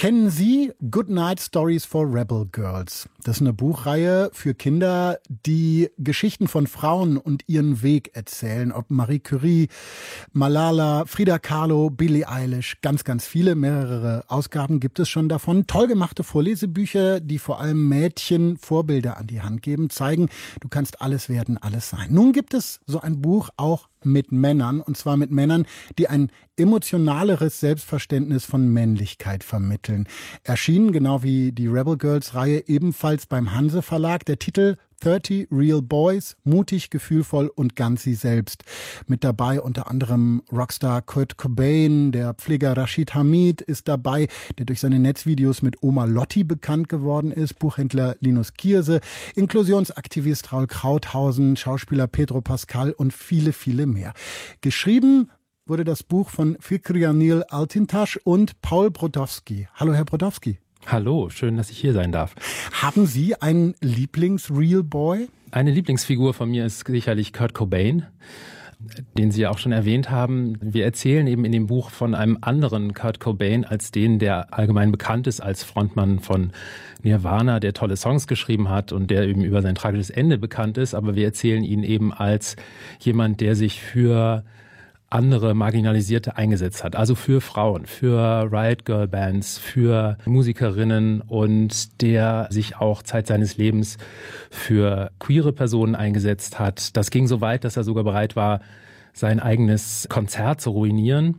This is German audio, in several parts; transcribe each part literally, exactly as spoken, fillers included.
Kennen Sie Good Night Stories for Rebel Girls? Das ist eine Buchreihe für Kinder, die Geschichten von Frauen und ihren Weg erzählen. Ob Marie Curie, Malala, Frida Kahlo, Billie Eilish, ganz, ganz viele, mehrere Ausgaben gibt es schon davon. Toll gemachte Vorlesebücher, die vor allem Mädchen Vorbilder an die Hand geben, zeigen, du kannst alles werden, alles sein. Nun gibt es so ein Buch auch mit Männern, und zwar mit Männern, die ein emotionaleres Selbstverständnis von Männlichkeit vermitteln. Erschienen, genau wie die Rebel Girls Reihe, ebenfalls beim Hanse Verlag. Der Titel thirty Real Boys, mutig, gefühlvoll und ganz sie selbst. Mit dabei unter anderem Rockstar Kurt Cobain, der Pfleger Rashid Hamid ist dabei, der durch seine Netzvideos mit Oma Lotti bekannt geworden ist, Buchhändler Linus Gierse, Inklusionsaktivist Raul Krauthausen, Schauspieler Pedro Pascal und viele, viele mehr. Geschrieben wurde das Buch von Fikrianil Altintasch und Paul Brodowski. Hallo, Herr Brodowski. Hallo, schön, dass ich hier sein darf. Haben Sie einen Lieblings-Real Boy? Eine Lieblingsfigur von mir ist sicherlich Kurt Cobain, den Sie ja auch schon erwähnt haben. Wir erzählen eben in dem Buch von einem anderen Kurt Cobain als den, der allgemein bekannt ist als Frontmann von Nirvana, der tolle Songs geschrieben hat und der eben über sein tragisches Ende bekannt ist. Aber wir erzählen ihn eben als jemand, der sich für andere Marginalisierte eingesetzt hat, also für Frauen, für Riot Girl Bands, für Musikerinnen und der sich auch Zeit seines Lebens für queere Personen eingesetzt hat. Das ging so weit, dass er sogar bereit war, sein eigenes Konzert zu ruinieren.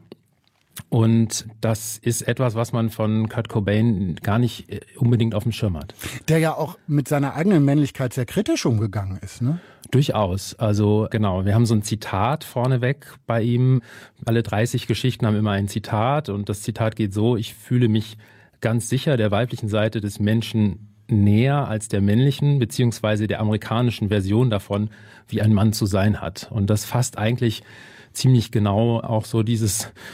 Und das ist etwas, was man von Kurt Cobain gar nicht unbedingt auf dem Schirm hat. Der ja auch mit seiner eigenen Männlichkeit sehr kritisch umgegangen ist, ne? Durchaus. Also genau, wir haben so ein Zitat vorneweg bei ihm. Alle dreißig Geschichten haben immer ein Zitat und das Zitat geht so: Ich fühle mich ganz sicher der weiblichen Seite des Menschen näher als der männlichen, beziehungsweise der amerikanischen Version davon, wie ein Mann zu sein hat. Und das fasst eigentlich ziemlich genau auch so dieses